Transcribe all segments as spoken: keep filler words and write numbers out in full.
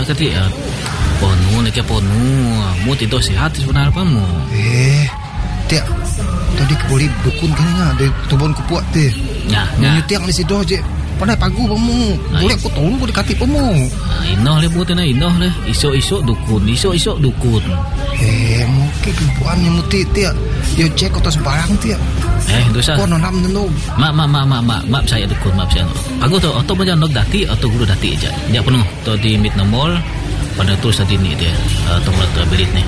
kati uh, ponu nak ke ponu mu tidur sihat sebenarnya apa mu eh tiap tadi boleh dukun kan nga de tubon kupuat te ya nya tiang di situ je pandai pagu pamu boleh aku tolong aku dekati pamu inoh le buat na inoh le isok-isok dukun isok-isok dukun eh mungkin kupuan nya muti tiap yo cek atas barang tiap eh dosa ko no nam no mak mak mak mak mak mak saya dukun mak saya aku tu atau macam nok dati atau guru dati aja dia penuh tu di mid mall pada terus tadi ni dia atau mula berit ni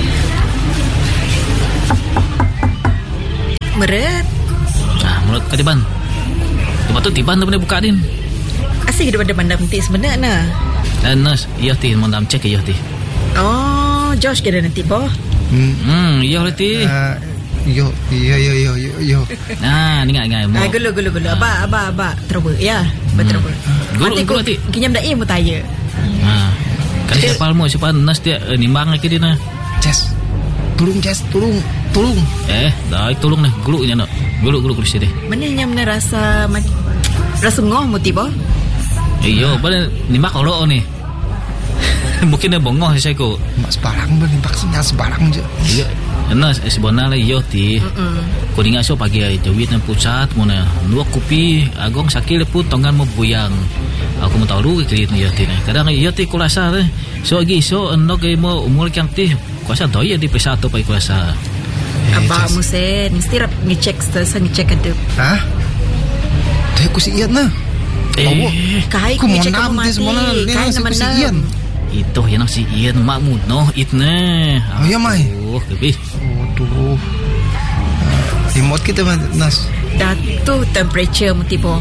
meret ah mulut katiban lepas tu tiban tu boleh buka din asyik daripada mandam nanti sebenarnya dan nas iya ti mandam cek iya ti oh Josh kira nanti boh hmm hmm iya ti yo yo yo yo yo yo nah ni ngai ah gulu gulu gulu aba aba aba terus ya betul gulu gulu ti kinyam dai mu tanya ah kan siapa mau siapa nas dia nimbang lagi dia nah Jess tolong Jess tolong tolong eh dah tolong nih gulu nya nak gulu gulu kursi deh mana yang mana rasa rasa ngoh mu tiba iyo pada nimbak kalau ni mungkin dia bongong saya ko mak sebarang ben vaksinnya sebarang je iya Nas sebenarnya iyo ti ko dinga so pagi ay jawit ng pusat mo na dua kopi agong sakil po tongan mo buyang ako mo tahu ke klit niyo ti kadang iyo ti kulasa eh so agi so ano kay mo umul kyang ti kuasa doy di pesato pa kuasa aba mo sen stirap ngecek sa ngecek ada ha teh ku si iyan na eh kai ku ku mo ngecek nam mo ti semana kai naman si iyan itu yang si iyan makmud no itne oh ya mai oh kebi aduh imot kita nas datu temperature mo tibo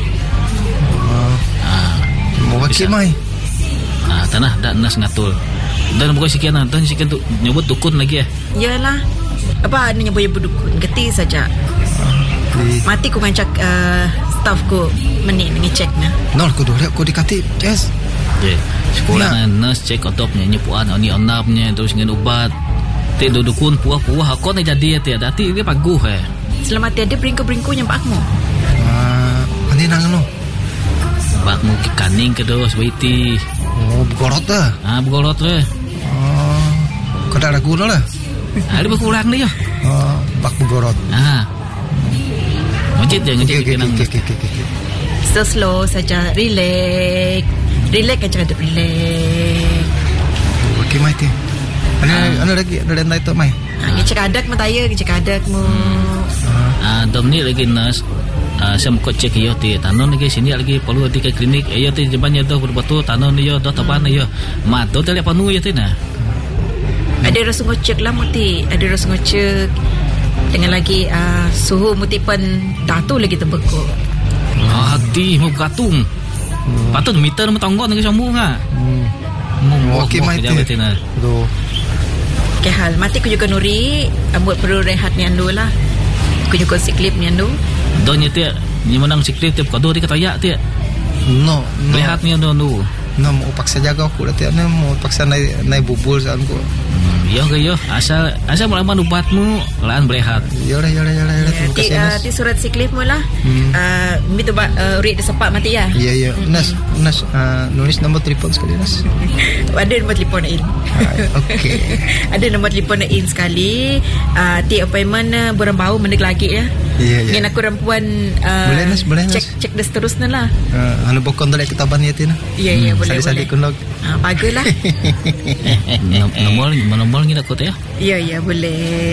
ah mau bagi mai ah tanah dak nas ngatul dan bukan sekian dan sekian tu nyebut dukun lagi ya iyalah apa ni nyebut nyebut dukun geti saja di mati ku ngancak uh, staff ku meni ngecek na nol ku dole ku dikati yes je sekolah na nurse cek otop nya nyepuan oni onapnya terus ngen ubat te dukun puah-puah akon ni jadi te dati dia paguh eh selamat tiada bringku-bringku yang pakmu ah ani nang no bakmu ke kaning ke dos waiti oh gorot dah ah begolot le oh kada ragu no lah ada berkurang ni ya oh bak gorot ah ngejit je ngejit ke nang so slow saja relax relax aja ada relax bagi mai ti ana ana lagi ada ndai tu mai ngecek adak mu taya ngecek adak mu ah dom ni lagi nurse Uh, saya mau cek iyo ti tanon lagi sini lagi perlu di ke klinik iyo ti jebannya tu betul tanon iyo do taban iyo mat do tele panu iyo ti nah ada rasa ngecek lah muti ada rasa ngecek dengan lagi uh, suhu muti pun datu lagi terbeku hati mau gatung patut meter mau tanggon ke semua ngah mau okey mai ti nah do ke hal mati ku juga nuri ambut perlu rehat ni andu lah ku juga siklip ni andu donya ti ni menang siklip ti kado di katayak ti no no rehat ni andu no mau paksa jaga aku dah tiap ni mau paksa naik naik bubul san ku yo ke yo asal asal melawan ubatmu laan berehat ya lah ya lah ya lah terima ti kasih uh, nas ti surat siklip mu lah uh, mitu ba uh, uri sepak mati ya ya ya nas nas uh, nulis nombor telefon sekali nas ada nombor telefon in okey ada nombor telefon in sekali uh, ti appointment uh, borang bau mendek lagi ya ya ya ingin aku rampuan uh, boleh nas boleh nas cek cek dah seterusnya lah uh, anu bokon dalek ketaban ya tina ya ya boleh sali-sali boleh kunog ah baguslah nomor nomor ni nak kota ya ya ya boleh